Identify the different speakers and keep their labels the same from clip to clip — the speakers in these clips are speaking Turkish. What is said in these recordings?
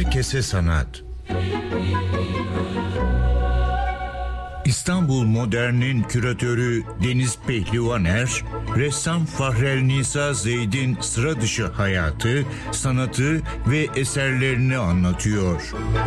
Speaker 1: Herkese sanat. İstanbul Modern'in küratörü Deniz Pehlivaner, ressam Fahrel Nisa Zeyd'in sıra dışı hayatı, sanatı ve eserlerini anlatıyor.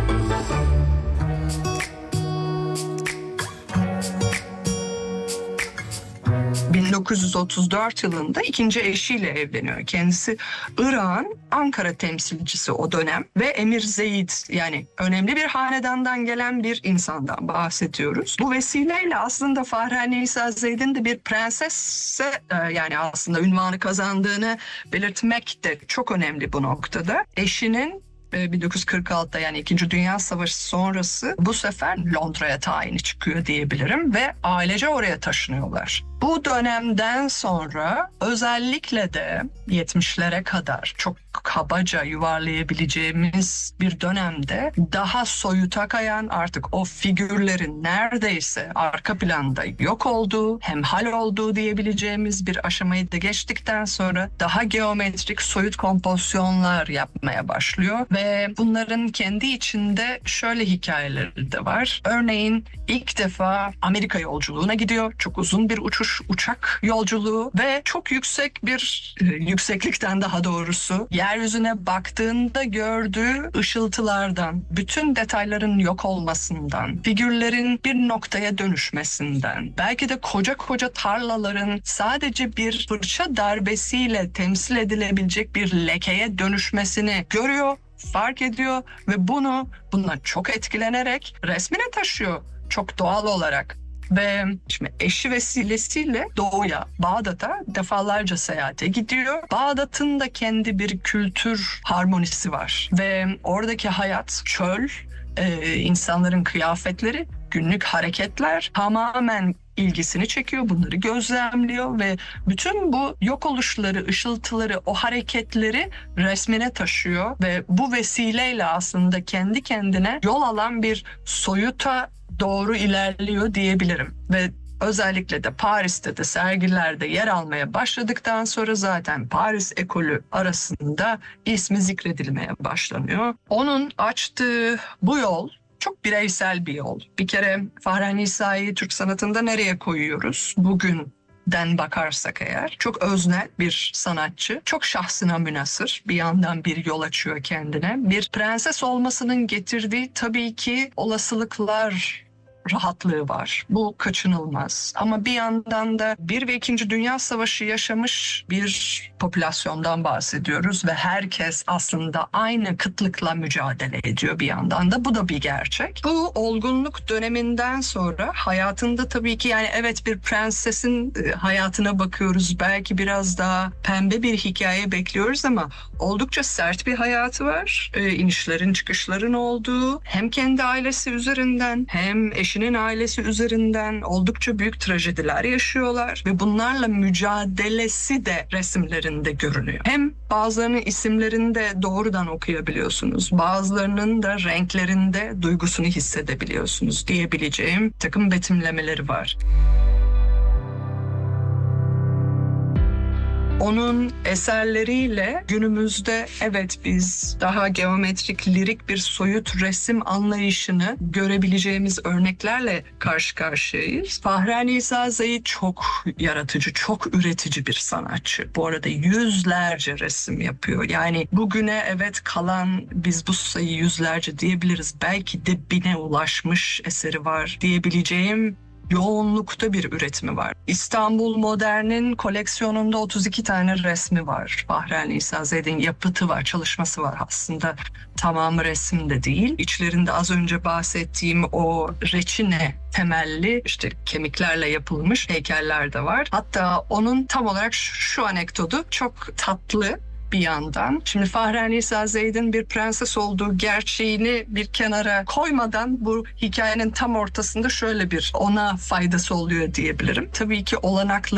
Speaker 2: 1934 yılında ikinci eşiyle evleniyor. Kendisi Irak'ın Ankara temsilcisi o dönem ve Emir Zeyd, yani önemli bir hanedandan gelen bir insandan bahsediyoruz. Bu vesileyle aslında Fahrel Nisa Zeyd'in de bir prensesse yani aslında ünvanı kazandığını belirtmek de çok önemli bu noktada. Eşinin 1946'da yani 2. Dünya Savaşı sonrası bu sefer Londra'ya tayini çıkıyor diyebilirim ve ailece oraya taşınıyorlar. Bu dönemden sonra özellikle de 70'lere kadar çok kabaca yuvarlayabileceğimiz bir dönemde daha soyuta kayan, artık o figürlerin neredeyse arka planda yok olduğu, hemhal olduğu diyebileceğimiz bir aşamayı da geçtikten sonra daha geometrik soyut kompozisyonlar yapmaya başlıyor ve bunların kendi içinde şöyle hikayeleri de var. Örneğin ilk defa Amerika yolculuğuna gidiyor. Çok uzun bir uçak yolculuğu ve çok yüksek bir yükseklikten, daha doğrusu yeryüzüne baktığında gördüğü ışıltılardan, bütün detayların yok olmasından, figürlerin bir noktaya dönüşmesinden, belki de koca koca tarlaların sadece bir fırça darbesiyle temsil edilebilecek bir lekeye dönüşmesini görüyor, fark ediyor ve bundan çok etkilenerek resmine taşıyor çok doğal olarak. Ve şimdi eşi vesilesiyle Doğu'ya, Bağdat'a defalarca seyahate gidiyor. Bağdat'ın da kendi bir kültür harmonisi var. Ve oradaki hayat, çöl, insanların kıyafetleri, günlük hareketler tamamen ilgisini çekiyor. Bunları gözlemliyor ve bütün bu yok oluşları, ışıltıları, o hareketleri resmine taşıyor. Ve bu vesileyle aslında kendi kendine yol alan bir soyuta doğru ilerliyor diyebilirim. Ve özellikle de Paris'te de sergilerde yer almaya başladıktan sonra zaten Paris ekolü arasında ismi zikredilmeye başlanıyor. Onun açtığı bu yol çok bireysel bir yol. Bir kere Fahrel Nisa'yı Türk sanatında nereye koyuyoruz? Bugünden bakarsak eğer çok öznel bir sanatçı, çok şahsına münhasır, bir yandan bir yol açıyor kendine. Bir prenses olmasının getirdiği tabii ki olasılıklar rahatlığı var. Bu kaçınılmaz. Ama bir yandan da 1 ve 2. Dünya Savaşı yaşamış bir popülasyondan bahsediyoruz ve herkes aslında aynı kıtlıkla mücadele ediyor bir yandan da. Bu da bir gerçek. Bu olgunluk döneminden sonra hayatında tabii ki, yani evet, bir prensesin hayatına bakıyoruz. Belki biraz daha pembe bir hikaye bekliyoruz ama oldukça sert bir hayatı var. İnişlerin çıkışların olduğu, hem kendi ailesi üzerinden hem eşinin ailesi üzerinden oldukça büyük trajediler yaşıyorlar ve bunlarla mücadelesi de resimlerinde görünüyor. Hem bazılarının isimlerinde doğrudan okuyabiliyorsunuz, bazılarının da renklerinde duygusunu hissedebiliyorsunuz diyebileceğim takım betimlemeleri var. Onun eserleriyle günümüzde evet biz daha geometrik, lirik bir soyut resim anlayışını görebileceğimiz örneklerle karşı karşıyayız. Fahrel Nisa Zeyd çok yaratıcı, çok üretici bir sanatçı. Bu arada yüzlerce resim yapıyor. Yani bugüne evet kalan, biz bu sayıyı yüzlerce diyebiliriz. Belki de 1000'e ulaşmış eseri var diyebileceğim yoğunlukta bir üretimi var. İstanbul Modern'in koleksiyonunda 32 tane resmi var. Fahrel Nisa Zeyd'in yapıtı var, çalışması var aslında. Tamamı resim de değil. İçlerinde az önce bahsettiğim o reçine temelli, işte kemiklerle yapılmış heykeller de var. Hatta onun tam olarak şu anekdotu çok tatlı bir yandan. Şimdi Fahrel Nisa Zeyd'in bir prenses olduğu gerçeğini bir kenara koymadan bu hikayenin tam ortasında şöyle bir ona faydası oluyor diyebilirim. Tabii ki olanakları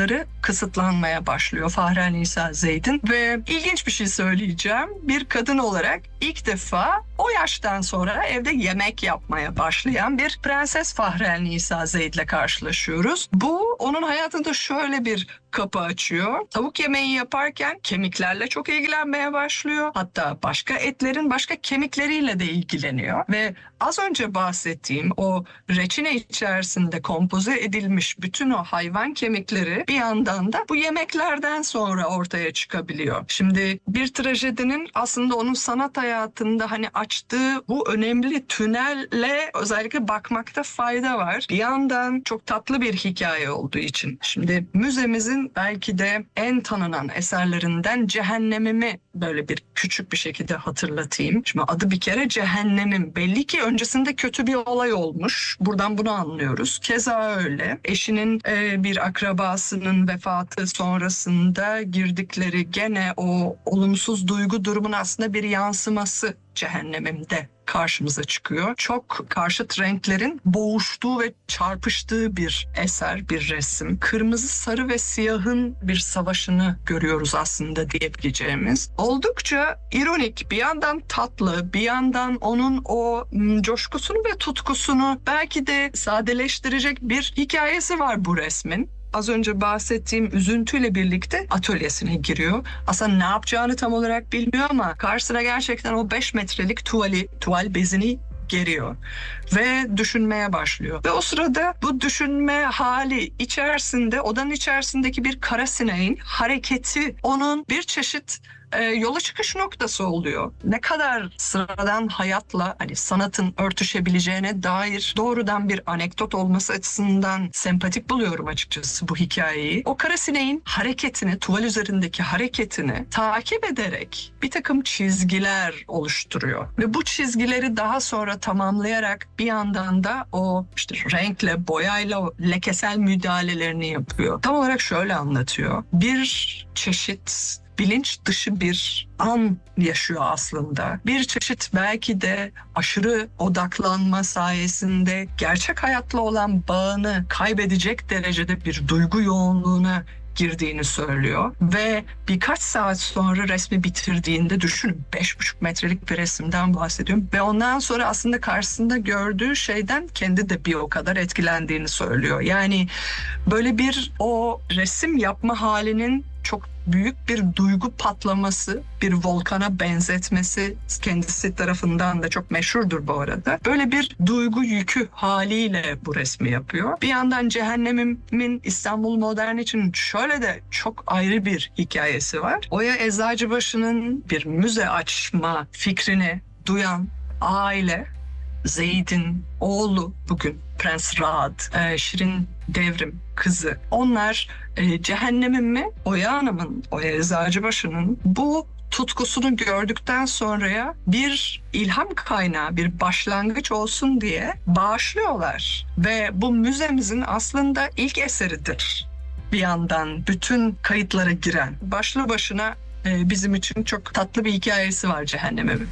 Speaker 2: kısıtlanmaya başlıyor Fahrelnisa Zeyd'in. Ve ilginç bir şey söyleyeceğim. Bir kadın olarak ilk defa o yaştan sonra evde yemek yapmaya başlayan bir Prenses Fahrelnisa Zeyd'le karşılaşıyoruz. Bu onun hayatında şöyle bir kapı açıyor. Tavuk yemeği yaparken kemiklerle çok ilgilenmeye başlıyor. Hatta başka etlerin başka kemikleriyle de ilgileniyor. Ve az önce bahsettiğim o reçine içerisinde kompoze edilmiş bütün o hayvan kemikleri bir yandan da bu yemeklerden sonra ortaya çıkabiliyor. Şimdi bir trajedinin aslında onun sanat hayatında hani açtığı bu önemli tünelle özellikle bakmakta fayda var. Bir yandan çok tatlı bir hikaye olduğu için. Şimdi müzemizin belki de en tanınan eserlerinden Cehennemimi böyle bir küçük bir şekilde hatırlatayım. Şimdi adı bir kere Cehennemim. Belli ki öncesinde kötü bir olay olmuş. Buradan bunu anlıyoruz. Keza öyle. Eşinin bir akrabasının vefatı sonrasında girdikleri gene o olumsuz duygu durumun aslında bir yansıması Cehennemim'de karşımıza çıkıyor. Çok karşıt renklerin boğuştuğu ve çarpıştığı bir eser, bir resim. Kırmızı, sarı ve siyahın bir savaşını görüyoruz aslında diyebileceğimiz. Oldukça ironik, bir yandan tatlı, bir yandan onun o coşkusunu ve tutkusunu belki de sadeleştirecek bir hikayesi var bu resmin. Az önce bahsettiğim üzüntüyle birlikte atölyesine giriyor. Aslında ne yapacağını tam olarak bilmiyor ama karşısına gerçekten o 5 metrelik tuval bezini geriyor ve düşünmeye başlıyor. Ve o sırada bu düşünme hali içerisinde, odanın içerisindeki bir kara sineğin hareketi onun bir çeşit yola çıkış noktası oluyor. Ne kadar sıradan hayatla hani sanatın örtüşebileceğine dair doğrudan bir anekdot olması açısından sempatik buluyorum açıkçası bu hikayeyi. O kara sineğin hareketini, tuval üzerindeki hareketini takip ederek bir takım çizgiler oluşturuyor. Ve bu çizgileri daha sonra tamamlayarak bir yandan da o işte renkle, boyayla o lekesel müdahalelerini yapıyor. Tam olarak şöyle anlatıyor. Bir çeşit bilinç dışı bir an yaşıyor aslında. Bir çeşit belki de aşırı odaklanma sayesinde gerçek hayatla olan bağını kaybedecek derecede bir duygu yoğunluğuna girdiğini söylüyor. Ve birkaç saat sonra resmi bitirdiğinde düşünün 5,5 metrelik bir resimden bahsediyorum. Ve ondan sonra aslında karşısında gördüğü şeyden kendi de bir o kadar etkilendiğini söylüyor. Yani böyle bir o resim yapma halinin çok büyük bir duygu patlaması, bir volkana benzetmesi kendisi tarafından da çok meşhurdur bu arada. Böyle bir duygu yükü haliyle bu resmi yapıyor. Bir yandan Cehennemim'in İstanbul Modern için şöyle de çok ayrı bir hikayesi var. Oya Eczacıbaşı'nın bir müze açma fikrini duyan aile, Zeyd'in oğlu bugün Prens Raad, Şirin Devrim kızı. Onlar Cehennemimi Oya Hanım'ın, Oya Eczacıbaşı'nın bu tutkusunu gördükten sonra bir ilham kaynağı, bir başlangıç olsun diye bağışlıyorlar. Ve bu müzemizin aslında ilk eseridir. Bir yandan bütün kayıtlara giren, başlı başına bizim için çok tatlı bir hikayesi var Cehennemim'in.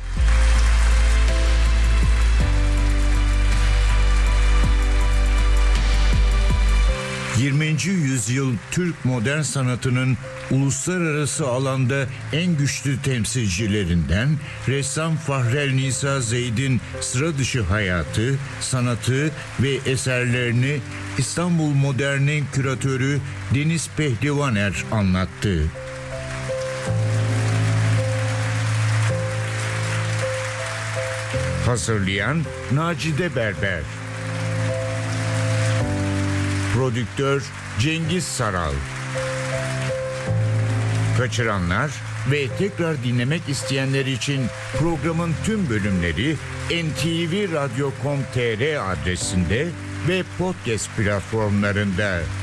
Speaker 1: 20. yüzyıl Türk modern sanatının uluslararası alanda en güçlü temsilcilerinden ressam Fahrelnisa Zeyd'in sıra dışı hayatı, sanatı ve eserlerini İstanbul Modern'in küratörü Deniz Pehlivaner anlattı. Hazırlayan Nacide Berber. Prodüktör Cengiz Saral. Kaçıranlar ve tekrar dinlemek isteyenler için programın tüm bölümleri ntvradio.com.tr adresinde ve podcast platformlarında.